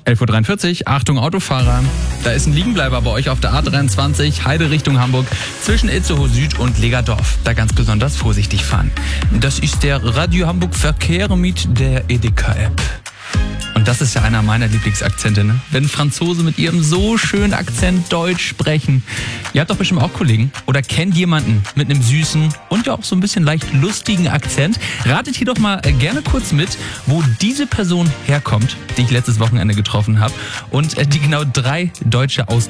11.43 Uhr, Achtung Autofahrer. Da ist ein Liegenbleiber bei euch auf der A23, Heide Richtung Hamburg, zwischen Itzehoe Süd und Legerdorf. Da ganz besonders vorsichtig fahren. Das ist der Radio Hamburg Verkehr mit der Edeka-App. Und das ist ja einer meiner Lieblingsakzente, ne? Wenn Franzosen mit ihrem so schönen Akzent Deutsch sprechen. Ihr habt doch bestimmt auch Kollegen oder kennt jemanden mit einem süßen und ja auch so ein bisschen leicht lustigen Akzent. Ratet hier doch mal gerne kurz mit, wo diese Person herkommt, die ich letztes Wochenende getroffen habe und die genau 3 deutsche Ausdrücke